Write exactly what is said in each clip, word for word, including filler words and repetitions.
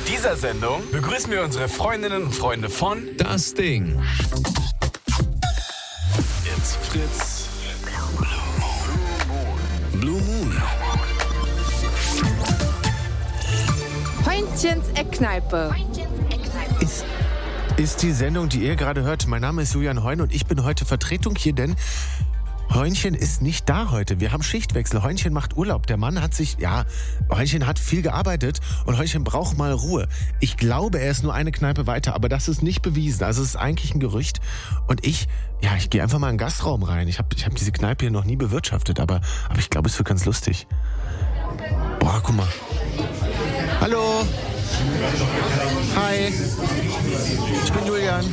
dieser Sendung begrüßen wir unsere Freundinnen und Freunde von Das Ding. It's Fritz Blue Moon. Heintchens Eckkneipe. Ist, ist die Sendung, die ihr gerade hört. Mein Name ist Julian Heun und ich bin heute Vertretung hier, denn Heunchen ist nicht da heute. Wir haben Schichtwechsel. Heunchen macht Urlaub. Der Mann hat sich, ja, Heunchen hat viel gearbeitet und Heunchen braucht mal Ruhe. Ich glaube, er ist nur eine Kneipe weiter, aber das ist nicht bewiesen. Also es ist eigentlich ein Gerücht. Und ich, ja, ich gehe einfach mal in den Gastraum rein. Ich habe ich hab diese Kneipe hier noch nie bewirtschaftet, aber, aber ich glaube, es wird ganz lustig. Boah, guck mal. Hallo. Hi. Ich bin Julian.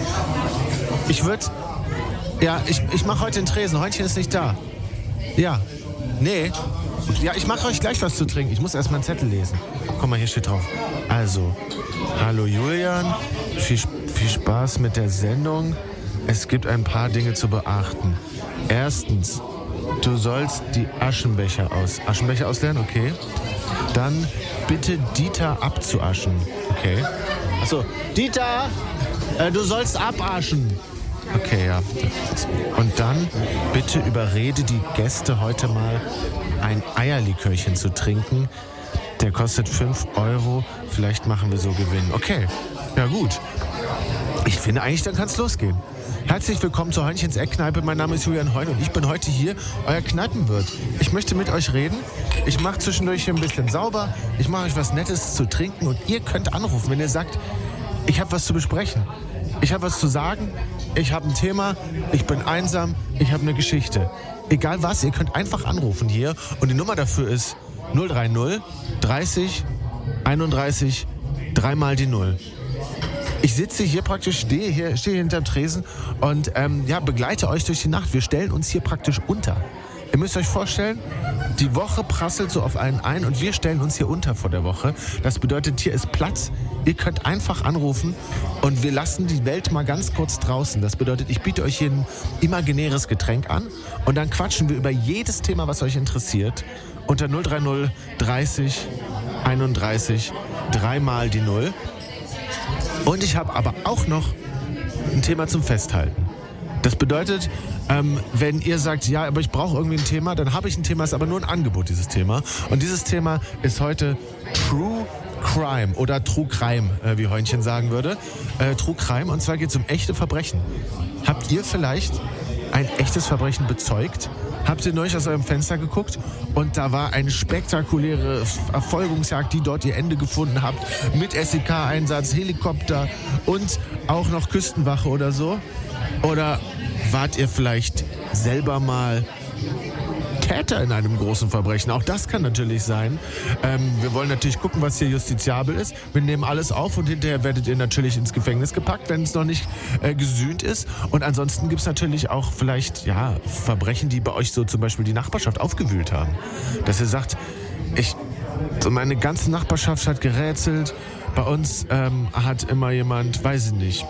Ich würde... Ja, ich, ich mache heute den Tresen. Heunchen ist nicht da. Ja. Nee. Ja, ich mache euch gleich was zu trinken. Ich muss erst mal einen Zettel lesen. Guck mal, hier steht drauf. Also, hallo Julian. Viel, viel Spaß mit der Sendung. Es gibt ein paar Dinge zu beachten. Erstens, du sollst die Aschenbecher aus... Aschenbecher ausleeren? Okay. Dann bitte Dieter abzuaschen. Okay. Achso, Dieter, äh, du sollst abaschen. Okay, ja. Und dann bitte überrede die Gäste heute mal ein Eierlikörchen zu trinken. Der kostet fünf Euro. Vielleicht machen wir so Gewinn. Okay, ja gut. Ich finde eigentlich, dann kann es losgehen. Herzlich willkommen zur Heunchens Eckkneipe. Mein Name ist Julian Heun und ich bin heute hier, euer Kneipenwirt. Ich möchte mit euch reden. Ich mache zwischendurch hier ein bisschen sauber. Ich mache euch was Nettes zu trinken und ihr könnt anrufen, wenn ihr sagt, ich habe was zu besprechen. Ich habe was zu sagen. Ich habe ein Thema, ich bin einsam, ich habe eine Geschichte. Egal was, ihr könnt einfach anrufen hier und die Nummer dafür ist null drei null dreißig einunddreißig dreimal die Null. Ich sitze hier praktisch, stehe hier, stehe hinterm Tresen und ähm, ja, begleite euch durch die Nacht. Wir stellen uns hier praktisch unter. Ihr müsst euch vorstellen, die Woche prasselt so auf einen ein und wir stellen uns hier unter vor der Woche. Das bedeutet, hier ist Platz. Ihr könnt einfach anrufen und wir lassen die Welt mal ganz kurz draußen. Das bedeutet, ich biete euch hier ein imaginäres Getränk an und dann quatschen wir über jedes Thema, was euch interessiert. Unter null drei null dreißig einunddreißig dreimal die Null. Und ich habe aber auch noch ein Thema zum Festhalten. Das bedeutet, ähm, wenn ihr sagt, ja, aber ich brauche irgendwie ein Thema, dann habe ich ein Thema, ist aber nur ein Angebot, dieses Thema. Und dieses Thema ist heute True Crime oder True Crime, äh, wie Heunchen sagen würde. Äh, True Crime, und zwar geht es um echte Verbrechen. Habt ihr vielleicht ein echtes Verbrechen bezeugt? Habt ihr neulich aus eurem Fenster geguckt und da war eine spektakuläre Verfolgungsjagd, die dort ihr Ende gefunden habt, mit S E K-Einsatz, Helikopter und auch noch Küstenwache oder so? Oder wart ihr vielleicht selber mal Täter in einem großen Verbrechen? Auch das kann natürlich sein. Ähm, wir wollen natürlich gucken, was hier justiziabel ist. Wir nehmen alles auf und hinterher werdet ihr natürlich ins Gefängnis gepackt, wenn es noch nicht äh, gesühnt ist. Und ansonsten gibt es natürlich auch vielleicht ja, Verbrechen, die bei euch so zum Beispiel die Nachbarschaft aufgewühlt haben. Dass ihr sagt, ich, so meine ganze Nachbarschaft hat gerätselt. Bei uns ähm, hat immer jemand, weiß ich nicht,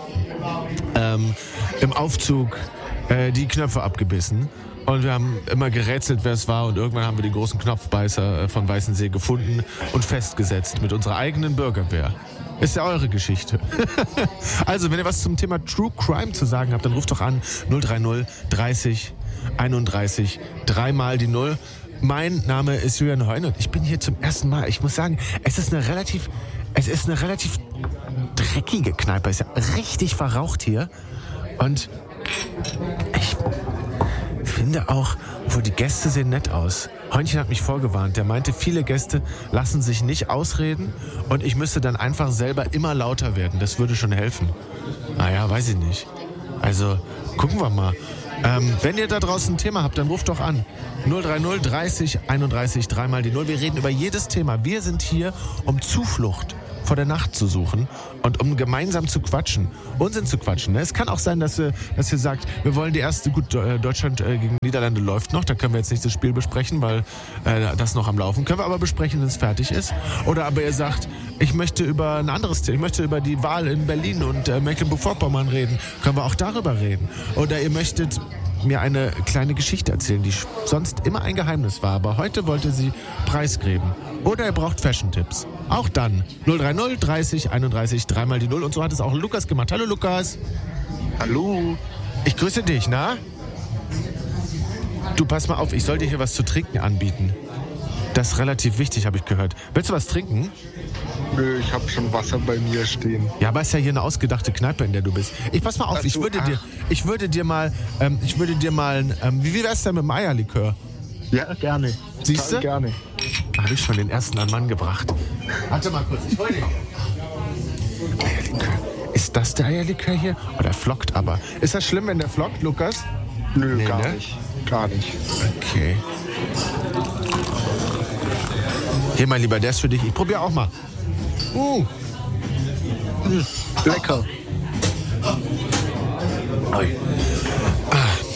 ähm, im Aufzug äh, die Knöpfe abgebissen. Und wir haben immer gerätselt, wer es war. Und irgendwann haben wir den großen Knopfbeißer von Weißensee gefunden und festgesetzt mit unserer eigenen Bürgerwehr. Ist ja eure Geschichte. Also, wenn ihr was zum Thema True Crime zu sagen habt, dann ruft doch an null drei null dreißig einunddreißig dreimal die Null. Mein Name ist Julian Heun und ich bin hier zum ersten Mal. Ich muss sagen, es ist eine relativ, es ist eine relativ dreckige Kneipe. Es ist ja richtig verraucht hier. Und ich finde auch, wo die Gäste sehen nett aus. Heunchen hat mich vorgewarnt. Der meinte, viele Gäste lassen sich nicht ausreden und ich müsste dann einfach selber immer lauter werden. Das würde schon helfen. Naja, weiß ich nicht. Also, gucken wir mal. Ähm, wenn ihr da draußen ein Thema habt, dann ruft doch an. null drei null dreißig einunddreißig dreimal die Null. Wir reden über jedes Thema. Wir sind hier, um Zuflucht vor der Nacht zu suchen und um gemeinsam zu quatschen, Unsinn zu quatschen. Es kann auch sein, dass ihr, dass ihr sagt, wir wollen die erste, gut, Deutschland gegen Niederlande läuft noch, da können wir jetzt nicht das Spiel besprechen, weil äh, das noch am Laufen. Können wir aber besprechen, wenn es fertig ist. Oder aber ihr sagt, ich möchte über ein anderes Thema, ich möchte über die Wahl in Berlin und äh, Mecklenburg-Vorpommern reden. Können wir auch darüber reden. Oder ihr möchtet mir eine kleine Geschichte erzählen, die sonst immer ein Geheimnis war, aber heute wollte sie preisgeben. oder ihr braucht Fashion-Tipps. Auch dann null drei null dreißig einunddreißig dreimal die Null. Und so hat es auch Lukas gemacht. Hallo Lukas. Hallo. Ich grüße dich, na? Du, pass mal auf, ich soll dir hier was zu trinken anbieten. Das ist relativ wichtig, habe ich gehört. Willst du was trinken? Nö, ich habe schon Wasser bei mir stehen. Ja, aber ist ja hier eine ausgedachte Kneipe, in der du bist. Ich pass mal auf, ich würde dir, ich würde dir mal, ähm, ich würde dir mal, ähm, wie, wie wär's denn mit dem Eierlikör? Ja, gerne. Siehst du? Gerne. Da habe ich schon den ersten an Mann gebracht. Warte mal kurz, ich hol den. Eierlikör. Ist das der Eierlikör hier? Oh, der flockt aber. Ist das schlimm, wenn der flockt, Lukas? Nö, Nee, gar ne? nicht. Gar nicht. Okay. Hier, mein Lieber, der ist für dich. Ich probiere auch mal. Uh. Mm, lecker. Ui. Ah.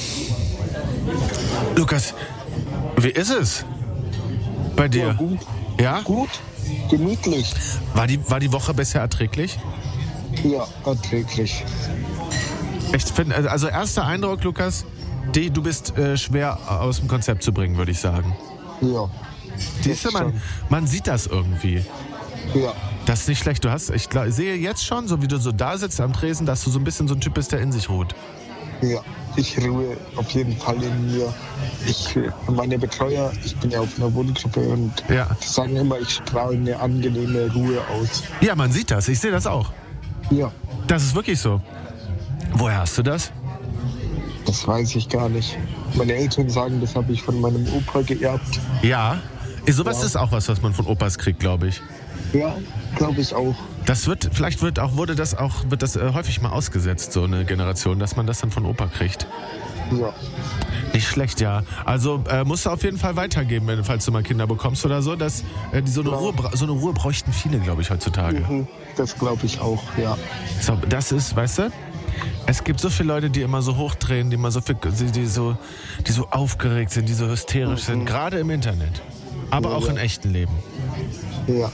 Lukas, wie ist es bei dir? Ja, gut. Ja? Gut. Gemütlich. War die, war die Woche bisher erträglich? Ja, erträglich. Ich finde, also erster Eindruck, Lukas, die, du bist äh, schwer aus dem Konzept zu bringen, würde ich sagen. Ja. Siehst du, man, man sieht das irgendwie. Ja. Das ist nicht schlecht. Du hast, ich glaub, sehe jetzt schon, so wie du so da sitzt am Tresen, dass du so ein bisschen so ein Typ bist, der in sich ruht. Ja. Ich ruhe auf jeden Fall in mir. Ich, meine Betreuer, ich bin ja auf einer Wohngruppe und Ja. die sagen immer, ich strahle eine angenehme Ruhe aus. Ja, man sieht das. Ich sehe das auch. Ja. Das ist wirklich so. Woher hast du das? Das weiß ich gar nicht. Meine Eltern sagen, das habe ich von meinem Opa geerbt. Ja. Sowas Ja. ist auch was, was man von Opas kriegt, glaube ich. Ja, glaube ich auch. Das wird, vielleicht wird auch, wurde das auch, wird das äh, häufig mal ausgesetzt, so eine Generation, dass man das dann von Opa kriegt. Ja. Nicht schlecht, ja. Also äh, musst du auf jeden Fall weitergeben, wenn, falls du mal Kinder bekommst oder so. Dass, äh, die so, eine Ja. Ruhe, bra- so eine Ruhe bräuchten viele, glaube ich, heutzutage. Mhm, das glaube ich auch, ja. So, das ist, weißt du, es gibt so viele Leute, die immer so hochdrehen, die immer so, viel, die, die so, die so aufgeregt sind, die so hysterisch sind, gerade im Internet. Aber Ja, auch ja. im echten Leben. Ja.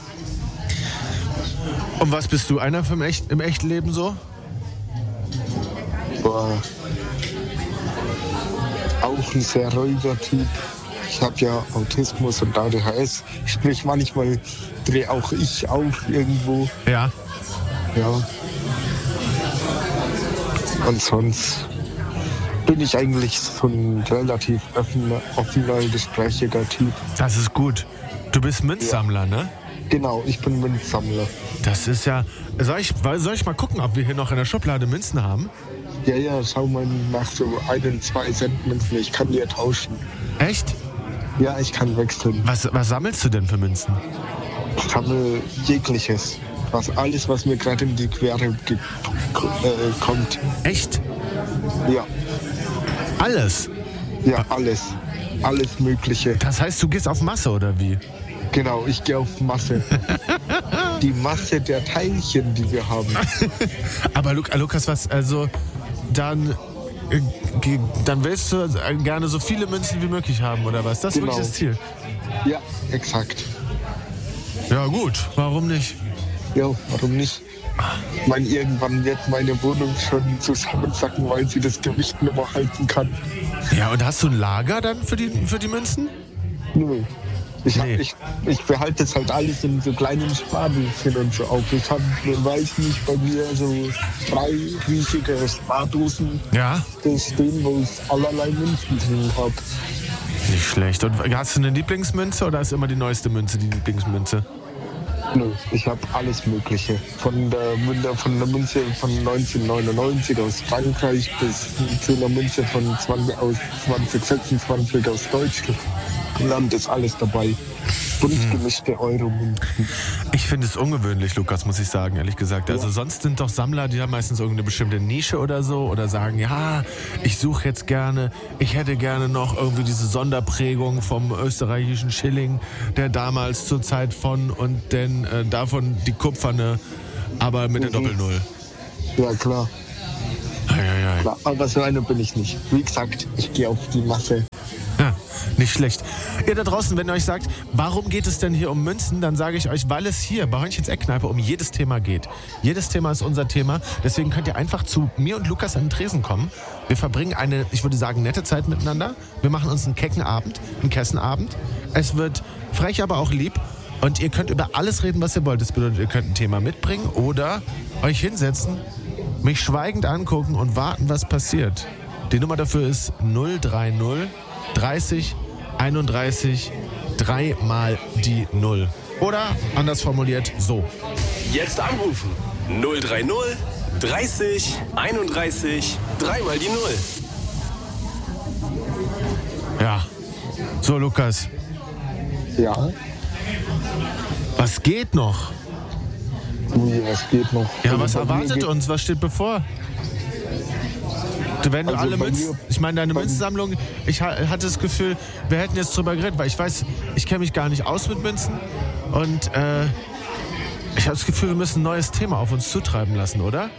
Und was bist du einer vom echt, im echten Leben so? War auch ein sehr ruhiger Typ. Ich habe ja Autismus und A D H S. Sprich, manchmal drehe auch ich auf irgendwo. Ja. Ja. Und sonst bin ich eigentlich so ein relativ offener, offener gesprächiger Typ. Das ist gut. Du bist Münzsammler, ne? Genau, ich bin Münzsammler. Das ist ja. Soll ich, soll ich mal gucken, ob wir hier noch in der Schublade Münzen haben? Ja, ja, schau mal nach so einen, zwei Cent Münzen. Ich kann die ja tauschen. Echt? Ja, ich kann wechseln. Was, was sammelst du denn für Münzen? Ich sammle jegliches. Was, alles, was mir gerade in die Quere ge- äh, kommt. Echt? Ja, Alles? ja, alles. Alles Mögliche. Das heißt, du gehst auf Masse oder wie? Genau, ich gehe auf Masse. Die Masse der Teilchen, die wir haben. Aber Lu- Lukas, was, also, dann, äh, ge- dann willst du äh, gerne so viele Münzen wie möglich haben, oder was? Das ist Genau. wirklich das Ziel. Ja, exakt. Ja gut, warum nicht? Ja, warum nicht? Ich meine, irgendwann wird meine Wohnung schon zusammensacken, weil sie das Gewicht nicht mehr halten kann. Ja, und hast du ein Lager dann für die, für die Münzen? Nö. Ich, hab, Nee. ich, ich behalte das halt alles in so kleinen Spardöschen und so auf. Ich habe, weiß nicht, bei mir so drei riesige Spardosen Ja. stehen, wo ich allerlei Münzen drin habe. Nicht schlecht. Und hast du eine Lieblingsmünze oder ist immer die neueste Münze die Lieblingsmünze? Nö, ich habe alles Mögliche. Von der, Münze, von der Münze von neunzehnhundertneunundneunzig aus Frankreich bis zu einer Münze von zwanzig, aus zwanzig sechsundzwanzig aus Deutschland ist alles dabei. Bunt gemischte Euro-Münzen. Ich finde es ungewöhnlich, Lukas, muss ich sagen, ehrlich gesagt. Also sonst sind doch Sammler, die haben meistens irgendeine bestimmte Nische oder so oder sagen, ja, ich suche jetzt gerne, ich hätte gerne noch irgendwie diese Sonderprägung vom österreichischen Schilling, der damals zur Zeit von und denn äh, davon die kupferne, aber mit der Mhm. Doppel-Null. Ja, klar. Ei, ei, ei. klar. Aber so einer bin ich nicht. Wie gesagt, ich gehe auf die Masse. Ja, nicht schlecht. Ihr da draußen, wenn ihr euch sagt, warum geht es denn hier um Münzen, dann sage ich euch, weil es hier bei Hörnchens Eckkneipe um jedes Thema geht. Jedes Thema ist unser Thema. Deswegen könnt ihr einfach zu mir und Lukas an den Tresen kommen. Wir verbringen eine, ich würde sagen, nette Zeit miteinander. Wir machen uns einen kecken Abend, einen Kessenabend. Es wird frech, aber auch lieb. Und ihr könnt über alles reden, was ihr wollt. Das bedeutet, ihr könnt ein Thema mitbringen oder euch hinsetzen, mich schweigend angucken und warten, was passiert. Die Nummer dafür ist null drei null dreißig einunddreißig drei mal die null. Oder anders formuliert so. Jetzt anrufen. null drei null dreißig einunddreißig drei mal die null. Ja. So, Lukas. Ja, Was geht noch? wie, was geht noch? Ja, Also was bei mir erwartet geht- uns? Was steht bevor? Du, wenn du Also alle bei Münzen... mir- Ich meine, deine bei- Münzensammlung, ich ha- hatte das Gefühl, wir hätten jetzt drüber geredet, weil ich weiß, ich kenne mich gar nicht aus mit Münzen. Und äh, ich habe das Gefühl, wir müssen ein neues Thema auf uns zutreiben lassen, oder?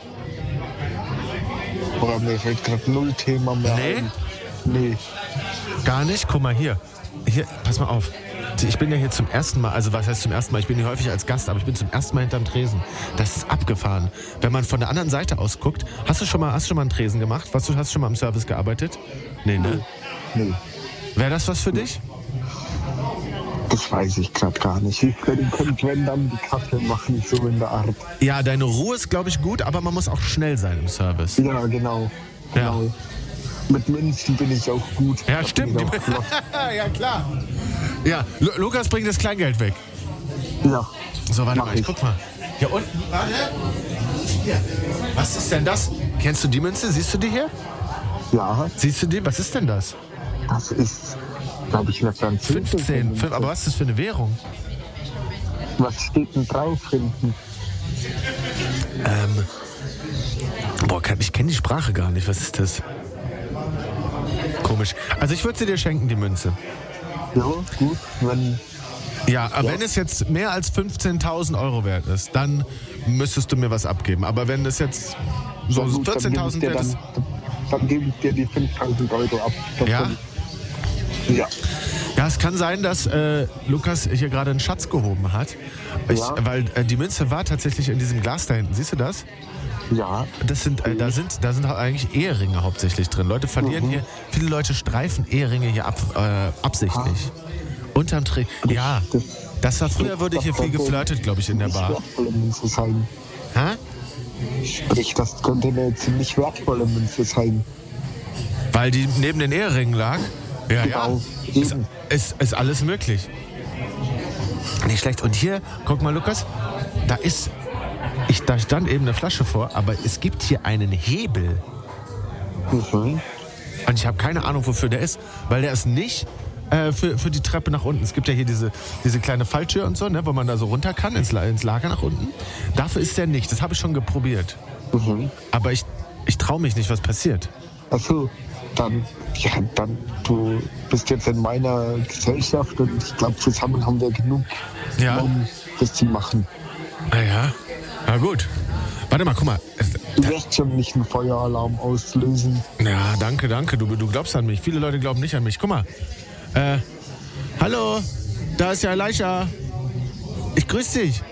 Boah, mir fällt gerade null Thema mehr Nee? ein. Nee. Gar nicht? Guck mal hier. Hier, pass mal auf. Ich bin ja hier zum ersten Mal, also was heißt zum ersten Mal? Ich bin hier häufig als Gast, aber ich bin zum ersten Mal hinterm Tresen. Das ist abgefahren. Wenn man von der anderen Seite aus guckt, hast du schon mal, hast du schon mal einen Tresen gemacht? Was, du hast schon mal im Service gearbeitet? Nee, ne? Nee. Wäre das was für dich? Das weiß ich gerade gar nicht. Ich könnte, könnte, wenn dann die Kaffee machen, so in der Art. Ja, deine Ruhe ist, glaube ich, gut, aber man muss auch schnell sein im Service. Ja, genau. Ja. genau. Mit Münzen bin ich auch gut. Ja, Da stimmt. bin ich auch flott. Ja, klar. Ja, Lu- Lukas bringt das Kleingeld weg. Ja. So, warte Mach mal, ich ich. guck mal. Hier unten. Warte. Hier. Was ist denn das? Kennst du die Münze? Siehst du die hier? Ja, Siehst du die? Was ist denn das? das ist, glaube ich, eine Französin. fünfzehn. Fünf, aber was ist das für eine Währung? Was steht denn drauf hinten? Ähm. Boah, kann- ich kenne die Sprache gar nicht. Was ist das? Komisch. Also ich würde sie dir schenken, die Münze. Ja, gut. Wenn, Ja, aber wenn es jetzt mehr als fünfzehntausend Euro wert ist, dann müsstest du mir was abgeben. Aber wenn das jetzt so ja, gut, dann gebe ich vierzehntausend dir wert ist... dann, dann gebe ich dir die fünftausend Euro ab. Ja? Davon. Ja. Ja, es kann sein, dass äh, Lukas hier gerade einen Schatz gehoben hat. Ich, Ja. Weil äh, die Münze war tatsächlich in diesem Glas da hinten. Siehst du das? Ja. Das sind, äh, da sind, da sind eigentlich Eheringe hauptsächlich drin. Leute verlieren Mhm. hier, viele Leute streifen Eheringe hier ab, äh, absichtlich. Unterm Dreh. Ja, Das- das war früher, wurde hier viel geflirtet, glaube ich, in der Nicht Bar. wertvolle Münze sein. Hä? Sprich, das könnte eine ziemlich wertvolle Münze sein. Weil die neben den Eheringen lag? Ja, Genau, ja. Ist, eben. ist, ist alles möglich. Nicht schlecht. Und hier, guck mal, Lukas, da ist, ich, da stand eben eine Flasche vor, aber es gibt hier einen Hebel. Mhm. Und ich habe keine Ahnung, wofür der ist, weil der ist nicht äh, für, für die Treppe nach unten. Es gibt ja hier diese, diese kleine Falltür und so, ne, wo man da so runter kann, ins, La- ins Lager nach unten. Dafür ist der nicht. Das habe ich schon geprobiert. Mhm. Aber ich, ich traue mich nicht, was passiert. Achso, dann, ja, dann, du bist jetzt in meiner Gesellschaft und ich glaube, zusammen haben wir genug, Ja. um das zu machen. Naja, na gut. Warte mal, guck mal. Du wirst schon nicht einen Feueralarm auslösen. Ja, danke, danke. Du, du glaubst an mich. Viele Leute glauben nicht an mich. Guck mal. Äh, hallo, da ist ja Elisha. Ich grüße dich.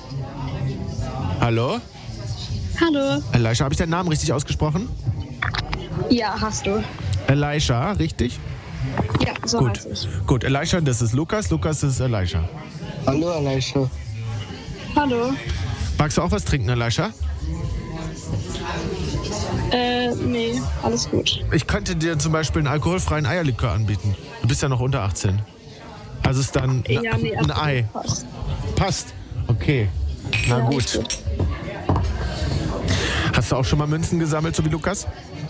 Hallo? Hallo. Elisha, habe ich deinen Namen richtig ausgesprochen? Ja, hast du. Elisha, richtig? Ja, so Gut. heißt ich. Gut, Elisha, das ist Lukas. Lukas ist Elisha. Hallo, Elisha. Hallo. Magst du auch was trinken, Elisha? Äh, nee, alles gut. Ich könnte dir zum Beispiel einen alkoholfreien Eierlikör anbieten. Du bist ja noch unter achtzehn. Also ist dann Ja, nee, ein absolut Ei. passt. Passt. Okay. Na Ja, gut. ist gut. Hast du auch schon mal Münzen gesammelt, so wie Lukas?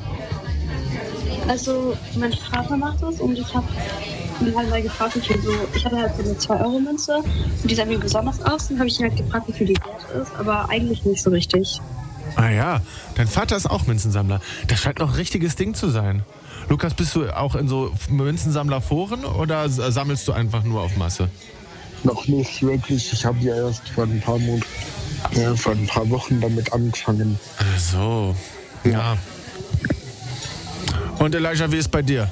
Also, mein Vater macht das und ich habe ihn halt mal gefragt, wie viel so. Ich hatte halt so eine zwei Euro Münze und die sah mir besonders aus. Dann habe ich ihn halt gefragt, wie viel die wert ist, aber eigentlich nicht so richtig. Ah ja, dein Vater ist auch Münzensammler. Das scheint noch ein richtiges Ding zu sein. Lukas, bist du auch in so Münzensammlerforen oder sammelst du einfach nur auf Masse? Noch nicht wirklich. Ich habe ja erst vor ein paar Monaten, ja, vor ein paar Wochen damit angefangen. Ach so. Ja. Und Elisha, wie ist bei dir?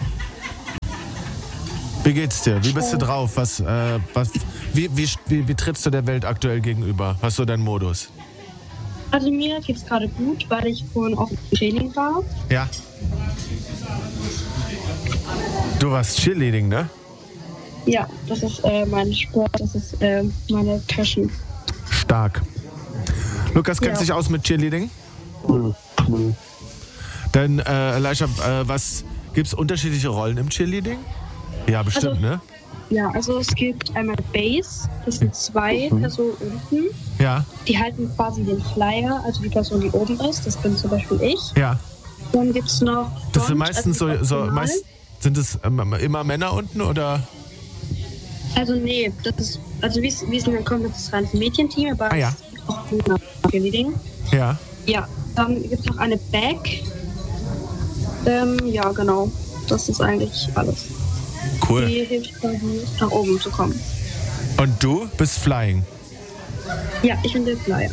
Wie geht's dir? Wie bist du drauf? Was, äh, was, wie, wie, wie, wie trittst du der Welt aktuell gegenüber? Was ist so dein Modus? Also mir geht's gerade gut, weil ich vorhin auf dem Training war. Ja. Du warst Cheerleading, ne? Ja, das ist äh, mein Sport, das ist äh, meine Passion. Stark. Lukas kennt Ja. sich aus mit Cheerleading? Null, null. Dann, äh, Elisha, äh, was gibt's unterschiedliche Rollen im Cheerleading? Ja, bestimmt, Also- ne? Ja, also es gibt einmal Base, das sind zwei Personen unten, Ja, die halten quasi den Flyer, also die Person, die oben ist, das bin zum Beispiel ich. ja. Dann gibt es noch Das sind Front, meistens also so, so Optional. meist, sind es ähm, immer Männer unten oder? Also nee, das ist, also wie es wie es dann kommt, das ist ein Mädchenteam, aber Ah, ja. es ist auch Cheerleading. Ja. Ja, dann gibt es noch eine Back. Ähm, ja, genau. Das ist eigentlich alles. Cool. Die hilft quasi nach oben zu kommen. Und du bist Flying. Ja, ich bin der Flyer.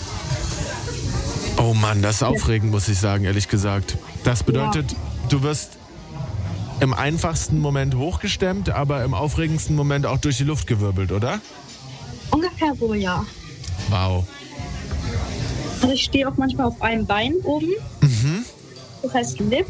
Oh Mann, das ist aufregend, muss ich sagen, ehrlich gesagt. Das bedeutet, du wirst im einfachsten Moment hochgestemmt, aber im aufregendsten Moment auch durch die Luft gewirbelt, oder? Ungefähr so, ja. Wow. Also ich stehe auch manchmal auf einem Bein oben. Mhm. Das heißt Lip.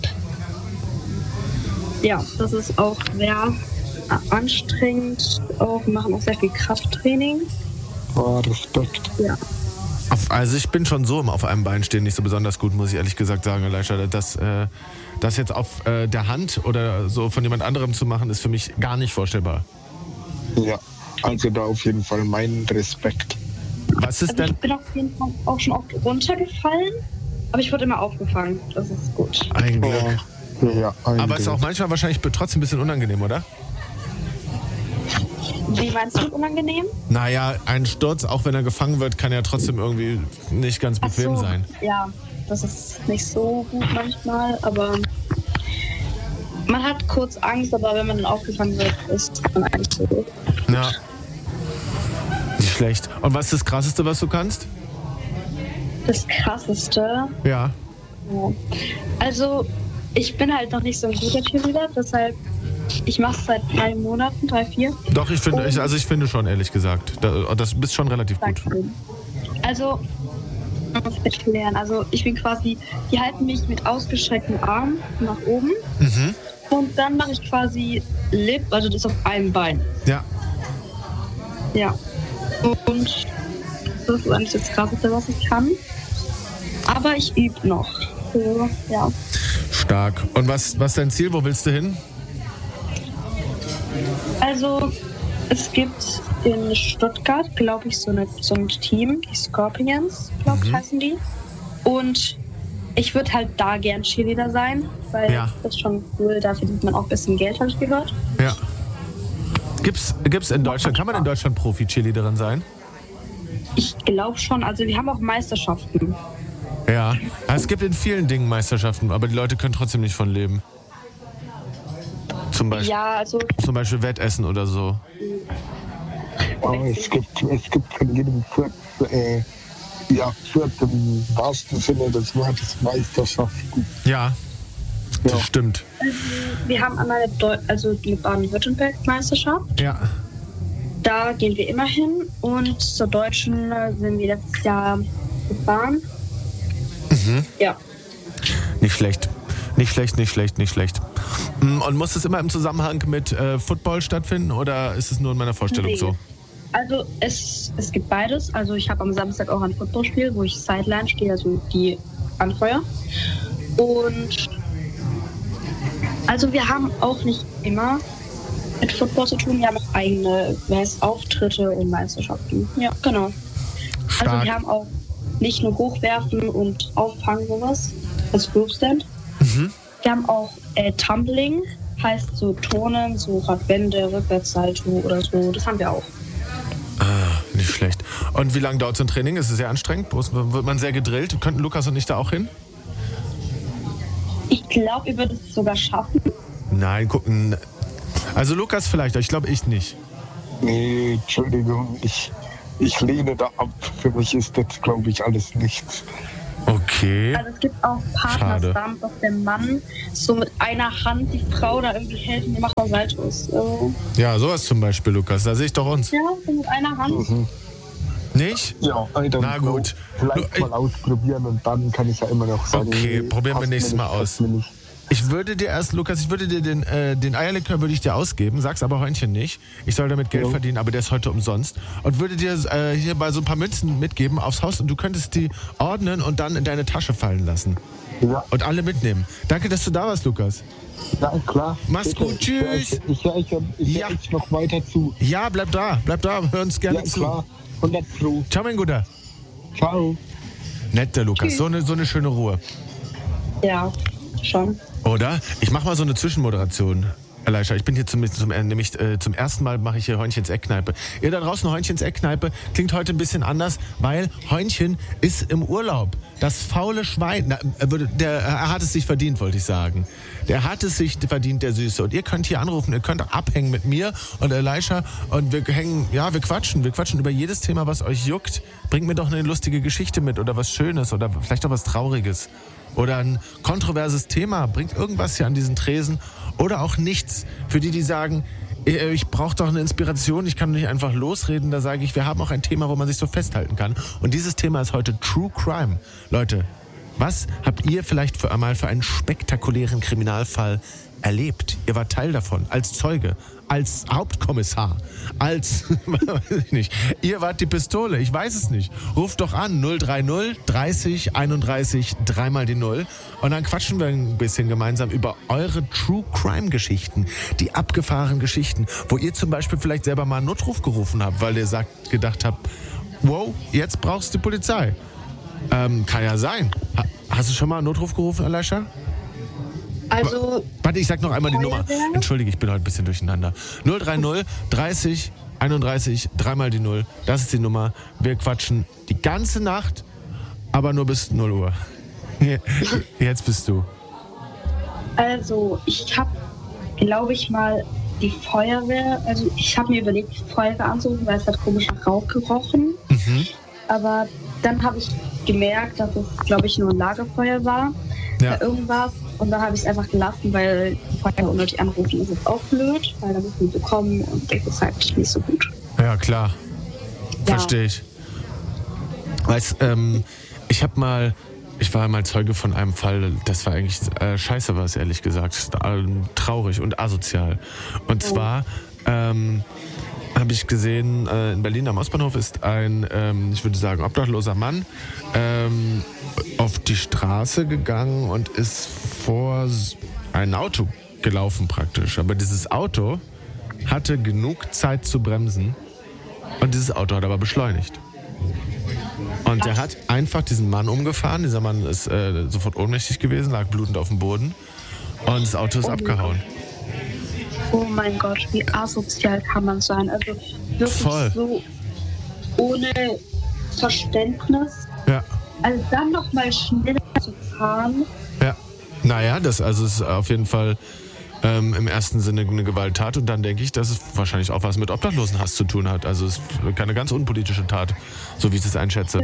Ja, das ist auch sehr anstrengend. Auch, wir machen auch sehr viel Krafttraining. Oh, Respekt. Ja. Auf, also ich bin schon so im auf einem Bein stehen nicht so besonders gut, muss ich ehrlich gesagt sagen, Elisha. Das, äh, das jetzt auf äh, der Hand oder so von jemand anderem zu machen, ist für mich gar nicht vorstellbar. Ja, also da auf jeden Fall mein Respekt. Was ist Also ich denn bin auf jeden Fall auch schon oft runtergefallen, aber ich wurde immer aufgefangen. Das ist gut. ein Glück? Oh, ja, ein Aber es ist Glück. auch manchmal wahrscheinlich trotzdem ein bisschen unangenehm, oder? Wie meinst du unangenehm? Naja, ein Sturz, auch wenn er gefangen wird, kann ja trotzdem irgendwie nicht ganz Ach bequem so, sein. Ja, das ist nicht so gut manchmal, aber man hat kurz Angst, aber wenn man dann aufgefangen wird, ist man eigentlich so gut. Ja. Nicht schlecht. Und was ist das Krasseste, was du kannst? Das Krasseste. Ja. Ja. Also, ich bin halt noch nicht so ein guter Cheerleader, deshalb, ich mache es seit drei Monaten, drei, vier. Doch, ich finde, ich, also ich finde schon, ehrlich gesagt. Da, das bist schon relativ gut. Dankeschön. Also, ich muss erklären. Also, ich bin quasi, die halten mich mit ausgestreckten Armen nach oben Mhm. und dann mache ich quasi Lip, also das auf einem Bein. Ja. Ja. Und das ist eigentlich das Krasseste, was ich kann. Aber ich übe noch. So, ja. Stark. Und was, was ist dein Ziel? Wo willst du hin? Also, es gibt in Stuttgart, glaube ich, so, eine, so ein Team, die Scorpions, glaube ich, heißen die. Und ich würde halt da gern Cheerleader sein, weil Ja. das ist schon cool, da verdient man auch ein bisschen Geld, habe ich gehört. Ja. Gibt's, gibt's in Deutschland, kann man in Deutschland Profi-Cheerleaderin sein? Ich glaube schon, also wir haben auch Meisterschaften. Ja. Es gibt in vielen Dingen Meisterschaften, aber die Leute können trotzdem nicht von leben. Zum Beispiel, Ja, also zum Beispiel Wettessen oder so. Oh, es gibt, es gibt von jedem Fürth, äh, ja, Fürth im wahrsten Sinne des Wortes Meisterschaften. Ja, das Ja. stimmt. wir haben einmal eine Deu also die Baden-Württemberg-Meisterschaft. Ja. Da gehen wir immer hin und zur Deutschen äh, sind wir letztes Jahr gefahren. Mhm. Ja. Nicht schlecht. Nicht schlecht, nicht schlecht, nicht schlecht. Mm, Und muss es immer im Zusammenhang mit äh, Football stattfinden oder ist es nur in meiner Vorstellung Nee. so? Also es, es gibt beides. Also ich habe am Samstag auch ein Footballspiel, wo ich Sideline stehe, also die anfeuer. Und also wir haben auch nicht immer mit Football zu tun. Wir haben auch eigene wie heißt, Auftritte und Meisterschaften. Ja, genau. Also Stark. wir haben auch nicht nur Hochwerfen und Auffangen sowas, als Groupstand. Mhm. Wir haben auch äh, Tumbling, heißt so Turnen, so Radwände, Rückwärtssalto oder so. Das haben wir auch. Ah, nicht schlecht. Und wie lange dauert so ein Training? Ist es sehr anstrengend? Wird man sehr gedrillt? Könnten Lukas und ich da auch hin? Ich glaube, ihr würdet es sogar schaffen. Nein, gucken. Also Lukas vielleicht, aber ich glaube ich nicht. Nee, Entschuldigung, ich, ich lehne da ab. Für mich ist das, glaube ich, alles nichts. Okay. Also es gibt auch Partnerstand, dass der Mann so mit einer Hand die Frau da irgendwie hält und die macht auch Saltos. Also, Ja, sowas zum Beispiel, Lukas. Da sehe ich doch uns. ja, so mit einer Hand. Mhm. Nicht? Ja, I don't Na gut. know. Vielleicht Du, mal ausprobieren und dann kann ich ja immer noch sagen, Okay, nee, probieren wir passt nächstes mir Mal nicht, aus. passt mir nicht. Ich würde dir erst, Lukas, ich würde dir den, äh, den Eierlikör würde ich dir ausgeben, sag's aber Hörnchen nicht. Ich soll damit Geld Ja. verdienen, aber der ist heute umsonst. Und würde dir äh, hier mal so ein paar Münzen mitgeben aufs Haus und du könntest die ordnen und dann in deine Tasche fallen lassen. Ja, Und alle mitnehmen. Danke, dass du da warst, Lukas. ja klar. Mach's Bitte. gut, tschüss. Ich höre euch, ich Ja. hör euch noch weiter zu. Ja, bleib da, bleib da, hör uns gerne Ja, zu. klar. hundert Pro. Ciao, mein Guter. Ciao. Nett, der Lukas, so eine, so eine schöne Ruhe. Ja, schon. Oder? Ich mach mal so eine Zwischenmoderation. Elisha, ich bin hier zum, zum, nämlich, äh, zum ersten Mal mache ich hier Hörnchens Eckkneipe. Ihr da draußen, Hörnchens Eckkneipe klingt heute ein bisschen anders, weil Hörnchen ist im Urlaub. Das faule Schwein, na, er würde- der, er hat es sich verdient, wollte ich sagen. Der hat es sich verdient, der Süße. Und ihr könnt hier anrufen, ihr könnt abhängen mit mir und Elisha und wir hängen, ja, wir quatschen. Wir quatschen über jedes Thema, was euch juckt. Bringt mir doch eine lustige Geschichte mit oder was Schönes oder vielleicht auch was Trauriges. Oder ein kontroverses Thema, bringt irgendwas hier an diesen Tresen oder auch nichts. Für die, die sagen, ich, ich brauche doch eine Inspiration, ich kann nicht einfach losreden, da sage ich, wir haben auch ein Thema, wo man sich so festhalten kann. Und dieses Thema ist heute True Crime. Leute, was habt ihr vielleicht für einmal für einen spektakulären Kriminalfall erlebt? Ihr wart Teil davon, als Zeuge, als Hauptkommissar, als, weiß ich nicht, ihr wart die Pistole, ich weiß es nicht. Ruft doch an, null drei null, dreißig, einunddreißig, dreimal die Null und dann quatschen wir ein bisschen gemeinsam über eure True Crime Geschichten, die abgefahrenen Geschichten, wo ihr zum Beispiel vielleicht selber mal einen Notruf gerufen habt, weil ihr sagt, gedacht habt, wow, jetzt brauchst du die Polizei. Ähm, kann ja sein. Ha, hast du schon mal einen Notruf gerufen, Elisha? Also, Warte, ich sag noch einmal die Nummer. Feuerwehr? Entschuldige, ich bin heute ein bisschen durcheinander. null drei null, dreißig, einunddreißig, dreimal die Null. Das ist die Nummer. Wir quatschen die ganze Nacht, aber nur bis null Uhr. Jetzt bist du. also ich habe, glaube ich mal, die Feuerwehr, also ich habe mir überlegt, die Feuerwehr anzurufen, weil es hat komisch nach Rauch gerochen. Mhm. Aber dann habe ich gemerkt, dass es, glaube ich, nur ein Lagerfeuer war. Ja. Oder irgendwas. Und dann habe ich es einfach gelassen, weil die Feuerwehr unnötig anrufen ist jetzt auch blöd, weil da müssen sie kommen und das ist halt nicht so gut. Ja, klar. Ja. Verstehe ich. Weißt, ähm, ich habe mal, ich war mal Zeuge von einem Fall, das war eigentlich äh, scheiße, war es ehrlich gesagt, ähm, traurig und asozial. Und zwar ähm, habe ich gesehen, äh, in Berlin am Ostbahnhof ist ein, ähm, ich würde sagen, obdachloser Mann ähm, auf die Straße gegangen und ist vor ein Auto gelaufen praktisch. Aber dieses Auto hatte genug Zeit zu bremsen und dieses Auto hat aber beschleunigt. Und er hat einfach diesen Mann umgefahren. Dieser Mann ist äh, sofort ohnmächtig gewesen, lag blutend auf dem Boden und das Auto ist abgehauen. Oh mein Gott, wie asozial kann man sein? Also wirklich Voll. so ohne Verständnis. Ja, Also dann noch mal schneller zu fahren. ja. Naja, das also ist auf jeden Fall ähm, im ersten Sinne eine Gewalttat und dann denke ich, dass es wahrscheinlich auch was mit Obdachlosenhass zu tun hat. Also es ist keine ganz unpolitische Tat, so wie ich das einschätze.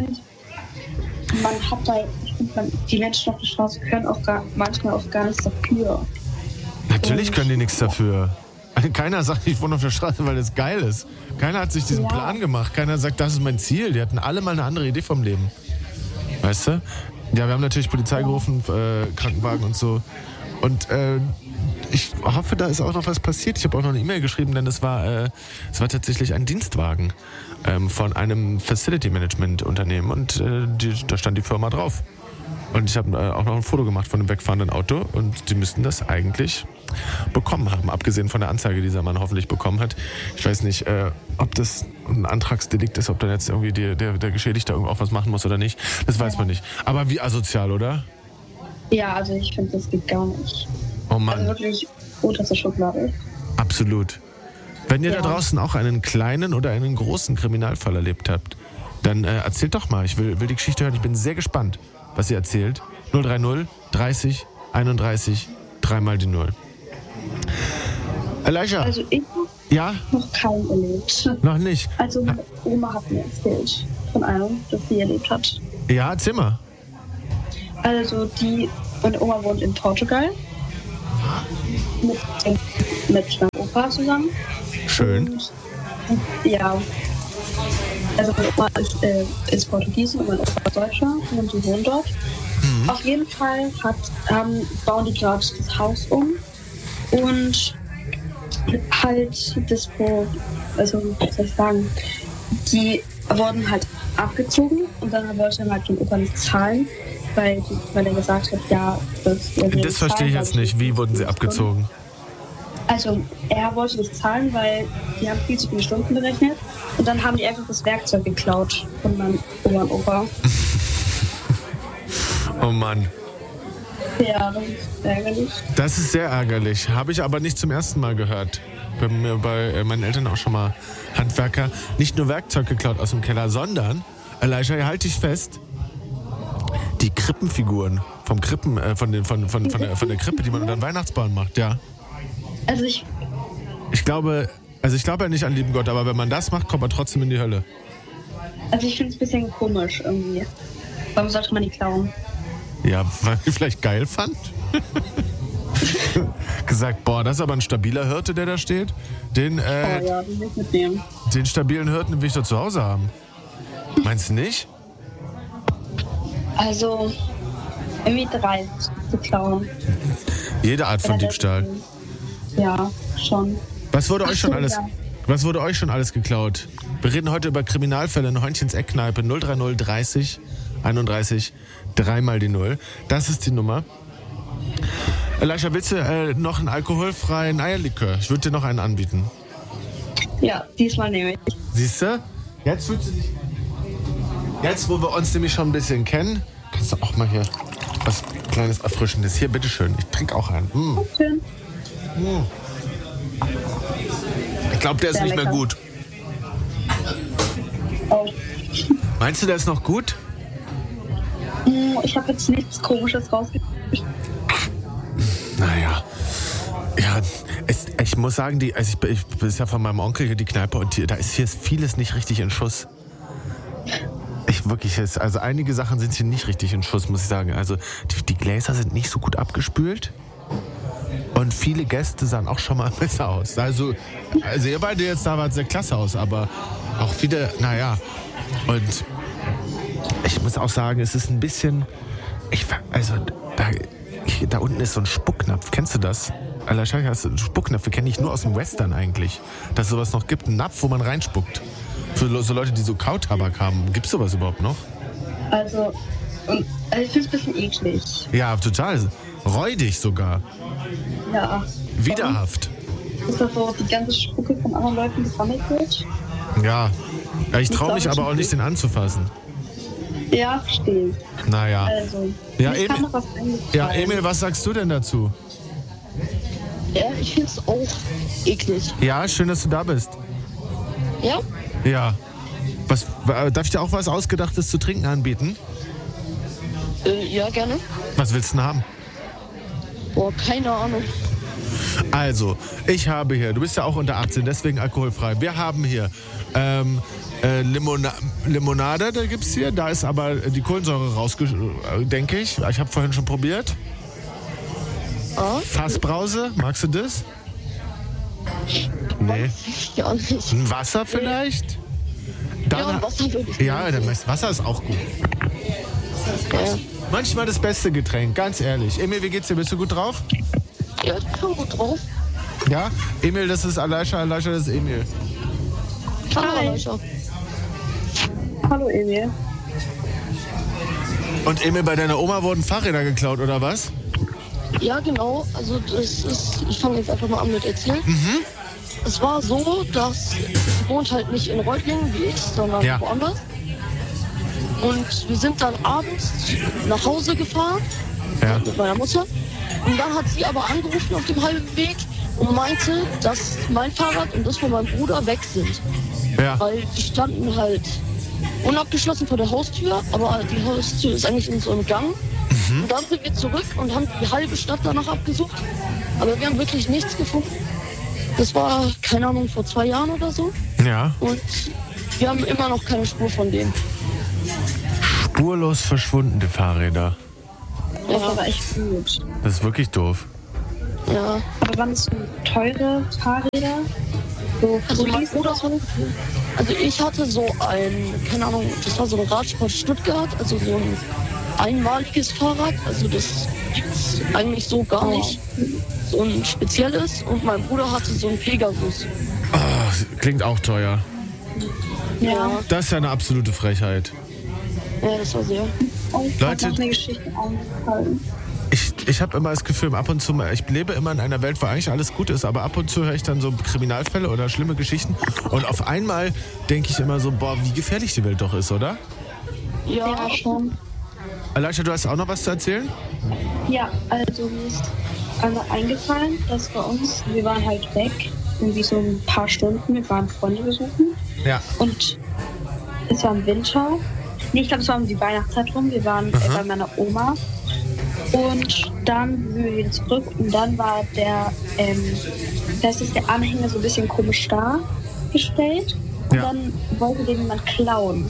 Man hat da, ich finde, man- die Menschen auf der Straße können auch gar, manchmal auch gar nichts dafür. Natürlich können die nichts dafür. Keiner sagt, ich wohne auf der Straße, weil das geil ist. Keiner hat sich diesen Ja. Plan gemacht. Keiner sagt, das ist mein Ziel. Die hatten alle mal eine andere Idee vom Leben. Weißt du? Ja, wir haben natürlich Polizei gerufen, äh, Krankenwagen und so. Und äh, ich hoffe, da ist auch noch was passiert. Ich habe auch noch eine E-Mail geschrieben, denn es war, äh, es war tatsächlich ein Dienstwagen ähm, von einem Facility Management Unternehmen und äh, die, da stand die Firma drauf. Und ich habe äh, auch noch ein Foto gemacht von dem wegfahrenden Auto und die müssten das eigentlich bekommen haben, abgesehen von der Anzeige, die dieser Mann hoffentlich bekommen hat. Ich weiß nicht, äh, ob das ein Antragsdelikt ist, ob dann jetzt irgendwie die, der, der Geschädigte irgendwo auch was machen muss oder nicht. Das weiß man nicht. Aber wie asozial, oder? Ja, also ich finde, das geht gar nicht. Oh Also Mann, wirklich unterste Schublade. absolut. Wenn ihr Ja. da draußen auch einen kleinen oder einen großen Kriminalfall erlebt habt, dann äh, erzählt doch mal. Ich will, will die Geschichte hören. Ich bin sehr gespannt, was ihr erzählt. null drei null, dreißig, einunddreißig, dreimal die Null. Elisha, Also ich ja, habe noch keinen erlebt. noch nicht. Also meine Oma hat mir erzählt von einem, das sie erlebt hat. Ja, Zimmer. Also die, meine Oma wohnt in Portugal mit, mit meinem Opa zusammen. Schön. Und, ja, also meine Oma ist, äh, ist Portugiesin und mein Opa ist Deutscher und sie wohnen dort. Mhm. Auf jeden Fall hat, ähm, bauen die gerade das Haus um und halt das, also was soll ich sagen, die wurden halt abgezogen und dann wollte er halt den Opa nicht zahlen, weil, weil er gesagt hat, ja, das... Das verstehe ich jetzt nicht. Wie wurden sie abgezogen? Also, er wollte nicht zahlen, weil die haben viel zu viele Stunden berechnet und dann haben die einfach das Werkzeug geklaut von meinem Oma und Opa. Oh Mann. Ja, das ist ärgerlich. Das ist sehr ärgerlich. Habe ich aber nicht zum ersten Mal gehört. Bei, mir, bei meinen Eltern auch schon mal Handwerker. Nicht nur Werkzeug geklaut aus dem Keller, sondern, Elijah, halt dich fest, die Krippenfiguren vom Krippen, äh, von, den, von, von, von, der, von der Krippe, die man unter den Weihnachtsbaum macht, ja. Also ich... Ich glaube, also ich glaube ja nicht an lieben Gott, aber wenn man das macht, kommt man trotzdem in die Hölle. Also ich finde es ein bisschen komisch irgendwie. Warum sollte man die klauen? Ja, weil ich vielleicht geil fand. Gesagt, boah, das ist aber ein stabiler Hirte, der da steht. Den, äh, oh ja, den will ich mitnehmen. Den stabilen Hirten will ich doch zu Hause haben. Meinst du nicht? Also, irgendwie drei zu klauen. Jede Art von Diebstahl. Ja, schon. Was wurde Ach euch schon so, alles, ja. was wurde euch schon alles geklaut? Wir reden heute über Kriminalfälle in Heunchens Eckkneipe null drei null dreißig einunddreißig dreimal die Null. Das ist die Nummer. Elijah, willst du äh, noch einen alkoholfreien Eierlikör? Ich würde dir noch einen anbieten. Ja, diesmal nehme ich. Siehst du? Jetzt fühlst du dich... Jetzt, wo wir uns nämlich schon ein bisschen kennen, kannst du auch mal hier was Kleines Erfrischendes. Hier, bitteschön. Ich trinke auch einen. Mm. Schön. Mm. Ich glaube, der ist Sehr nicht lecker. mehr gut. Oh. Meinst du, der ist noch gut? Ich habe jetzt nichts Komisches rausgekriegt. Naja. Ja, es, ich muss sagen, die, also ich, ich das ist ja von meinem Onkel hier die Kneipe und die, da ist hier vieles nicht richtig in Schuss. Ich wirklich, also einige Sachen sind hier nicht richtig in Schuss, muss ich sagen. Also die, die Gläser sind nicht so gut abgespült und viele Gäste sahen auch schon mal besser aus. Also, also ihr beide jetzt da wart sehr klasse aus, aber auch viele, naja. Und ich muss auch sagen, es ist ein bisschen, ich, also da, da unten ist so ein Spucknapf, kennst du das? Also Spucknäpfe kenne ich nur aus dem Western eigentlich, dass es sowas noch gibt, ein Napf, wo man reinspuckt. Für so Leute, die so Kautabak haben. Gibt es sowas überhaupt noch? Also, und, also ich finde es ein bisschen eklig. Ja, total. Räudig sogar. Ja. Widerhaft. Ist das so, die ganze Spucke von anderen Leuten gesammelt wird? Ja. Ja, ich traue mich Ich glaub, aber auch nicht, den anzufassen. Ja, verstehe. Naja. Also, Ja, ich kann Emil, noch was eingefallen. ja, Emil, was sagst du denn dazu? Ja, ich finde es auch eklig. Ja, schön, dass du da bist. Ja? Ja. Was, darf ich dir auch was Ausgedachtes zu trinken anbieten? Äh, ja, gerne. Was willst du denn haben? Boah, keine Ahnung. Also, ich habe hier, du bist ja auch unter achtzehn, deswegen alkoholfrei. Wir haben hier ähm, äh, Limona- Limonade, da gibt's hier. Da ist aber die Kohlensäure rausge... Äh, denke ich. Ich habe vorhin schon probiert. Ah? Fassbrause, magst du das? Nee. Ja, nicht. Ein Wasser vielleicht? Ja, Wasser würde ich Ja, nehmen. das Wasser ist auch gut. Ja. Manchmal das beste Getränk, ganz ehrlich. Emil, wie geht's dir? Bist du gut drauf? Ja, ich bin gut drauf. Ja? Emil, das ist Elijah, Elijah, das ist Emil. Hallo, Hi. Elijah. Hallo, Emil. Und Emil, bei deiner Oma wurden Fahrräder geklaut, oder was? Ja, genau. Also das ist, ich fange jetzt einfach mal an mit erzählen. Mhm. Es war so, dass sie wohnt halt nicht in Reutlingen wie ich, sondern Ja. woanders. Und wir sind dann abends nach Hause gefahren Ja. mit meiner Mutter. Und dann hat sie aber angerufen auf dem halben Weg und meinte, dass mein Fahrrad und das von meinem Bruder weg sind. Ja. Weil die standen halt unabgeschlossen vor der Haustür, aber die Haustür ist eigentlich in so einem Gang. Mhm. Und dann sind wir zurück und haben die halbe Stadt danach abgesucht. Aber wir haben wirklich nichts gefunden. Das war, keine Ahnung, vor zwei Jahren oder so. Ja. Und wir haben immer noch keine Spur von denen. Spurlos verschwundene Fahrräder. Das war aber echt gut. Das ist wirklich doof. Ja. Aber waren es so teure Fahrräder? So Also mein Fullies Bruder, oder so? also ich hatte so ein, keine Ahnung, das war so ein Radsport Stuttgart, also so ein einmaliges Fahrrad, also das gibt's eigentlich so gar nicht. So ein spezielles und mein Bruder hatte so einen Pegasus. Ah, klingt auch teuer. Ja, Das ist ja eine absolute Frechheit. ja das war sehr. Und ich Leute- habe noch eine Geschichte eingefallen. Ich, ich habe immer das Gefühl, ab und zu, mal- ich lebe immer in einer Welt, wo eigentlich alles gut ist, aber ab und zu höre ich dann so Kriminalfälle oder schlimme Geschichten und auf einmal denke ich immer so, boah, wie gefährlich die Welt doch ist, oder? Ja, Ja, schon. Alexa, du hast auch noch was zu erzählen? Ja, also mir ist also eingefallen, dass bei uns, wir waren halt weg, irgendwie so ein paar Stunden, wir waren Freunde besuchen Ja. und es war im Winter. Nee, ich glaube, es war um die Weihnachtszeit rum, wir waren äh, Aha. bei meiner Oma und dann sind wir wieder zurück und dann war der, ähm, das ist der Anhänger so ein bisschen komisch dargestellt und Ja. dann wollte den jemand klauen.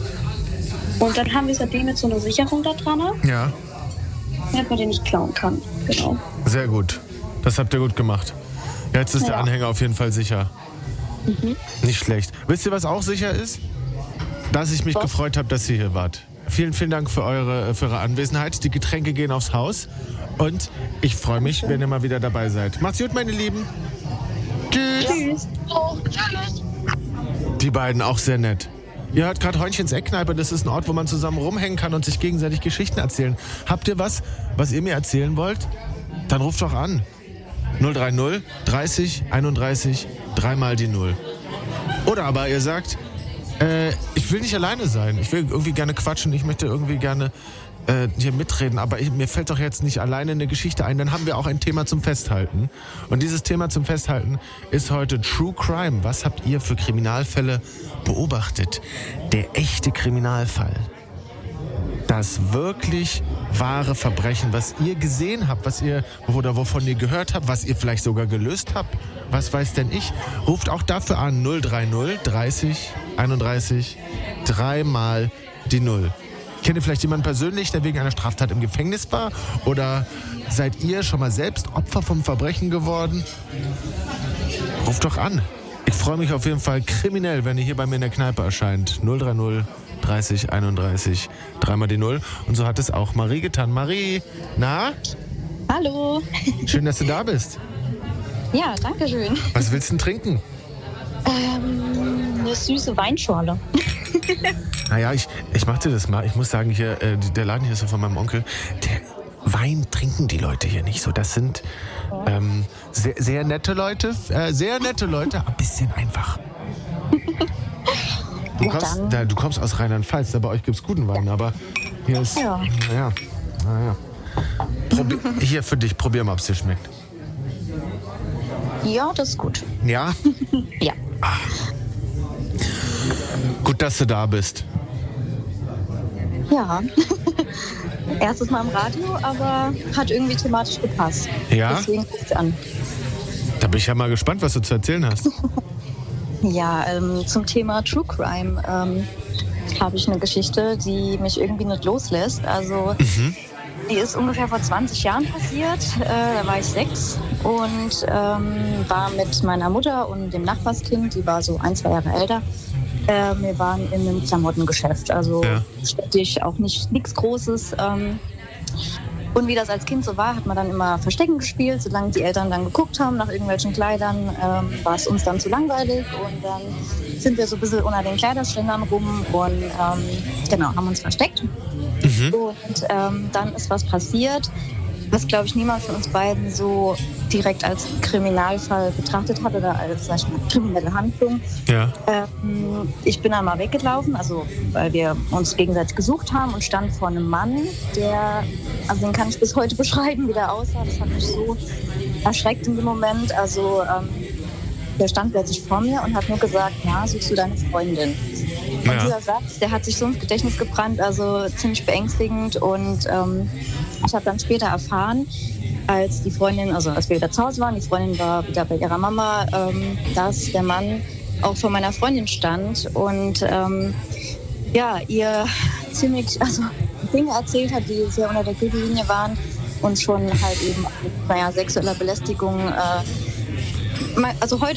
Und dann haben wir seitdem jetzt so eine Sicherung da dran, Ja, damit man den nicht klauen kann. Genau. sehr gut. Das habt ihr gut gemacht. Jetzt ist der Ja. Anhänger auf jeden Fall sicher. Nicht schlecht. Wisst ihr, was auch sicher ist? Dass ich mich Was? gefreut habe, dass ihr hier wart. Vielen, vielen Dank für eure, für eure Anwesenheit. Die Getränke gehen aufs Haus. Und ich freue mich, wenn ihr mal wieder dabei seid. Macht's gut, meine Lieben. Tschüss. Tschüss. Oh, tschüss. Die beiden auch sehr nett. Ihr hört gerade Heunchen's Eckkneipe. Das ist ein Ort, wo man zusammen rumhängen kann und sich gegenseitig Geschichten erzählen. Habt ihr was, was ihr mir erzählen wollt? Dann ruft doch an. null drei null dreißig einunddreißig dreimal die Null. Oder aber ihr sagt, äh, ich will nicht alleine sein. Ich will irgendwie gerne quatschen. Ich möchte irgendwie gerne äh, hier mitreden. Aber ich, mir fällt doch jetzt nicht alleine eine Geschichte ein. Dann haben wir auch ein Thema zum Festhalten. Und dieses Thema zum Festhalten ist heute True Crime. Was habt ihr für Kriminalfälle beobachtet? Der echte Kriminalfall. Das wirklich wahre Verbrechen, was ihr gesehen habt, was ihr oder wovon ihr gehört habt, was ihr vielleicht sogar gelöst habt, was weiß denn ich, ruft auch dafür an null drei null dreißig einunddreißig dreimal die Null. Kennt ihr vielleicht jemanden persönlich, der wegen einer Straftat im Gefängnis war? Oder seid ihr schon mal selbst Opfer vom Verbrechen geworden? Ruft doch an. Ich freue mich auf jeden Fall kriminell, wenn ihr hier bei mir in der Kneipe erscheint. null drei null dreißig einunddreißig dreimal die Null. Und so hat es auch Marie getan. Marie, na? Hallo. Schön, dass du da bist. Ja, danke schön. Was willst du denn trinken? Ähm, eine süße Weinschorle. Naja, ich, ich mach dir das mal. Ich muss sagen, hier, äh, der Laden hier ist ja von meinem Onkel. Der Wein trinken die Leute hier nicht so. Das sind ähm, sehr, sehr nette Leute. Äh, sehr nette Leute, ein bisschen einfach. Du Ja, kommst, dann. da, du kommst aus Rheinland-Pfalz, aber euch gibt's guten Wein. Aber hier ist, Ja. naja, naja. Probi- hier für dich, probier mal, ob es dir schmeckt. Ja, das ist gut. Ja? Ja. Gut, dass du da bist. Ja. Erstes Mal im Radio, aber hat irgendwie thematisch gepasst. Ja? Deswegen ruft an. Da bin ich ja mal gespannt, was du zu erzählen hast. Ja, ähm, zum Thema True Crime ähm, habe ich eine Geschichte, die mich irgendwie nicht loslässt. Also die ist ungefähr vor zwanzig Jahren passiert. Äh, da war ich sechs und ähm, war mit meiner Mutter und dem Nachbarskind, die war so ein, zwei Jahre älter. Äh, wir waren in einem Klamottengeschäft, also Ja. städtisch auch nicht nichts Großes. Ähm, und wie das als Kind so war, hat man dann immer Verstecken gespielt. Solange die Eltern dann geguckt haben nach irgendwelchen Kleidern, ähm, war es uns dann zu langweilig. Und dann sind wir so ein bisschen unter den Kleiderständern rum und ähm, genau, haben uns versteckt. Und ähm, dann ist was passiert, was, glaube ich, niemand von uns beiden so direkt als Kriminalfall betrachtet hat oder als, sag ich mal, kriminelle Handlung. Ja. Ähm, ich bin dann mal weggelaufen, also weil wir uns gegenseitig gesucht haben und stand vor einem Mann, der, also den kann ich bis heute beschreiben, wie der aussah. Das hat mich so erschreckt in dem Moment. Also ähm, der stand plötzlich vor mir und hat nur gesagt, ja, suchst du deine Freundin? Und Ja. dieser Satz, der hat sich so ins Gedächtnis gebrannt, also ziemlich beängstigend. Und ähm, ich habe dann später erfahren, als die Freundin, also als wir wieder zu Hause waren, die Freundin war wieder bei ihrer Mama, ähm, dass der Mann auch vor meiner Freundin stand und ähm, ja, ihr ziemlich, also Dinge erzählt hat, die sehr unter der Gürtellinie waren und schon halt eben, naja, sexueller Belästigung. Äh, also heute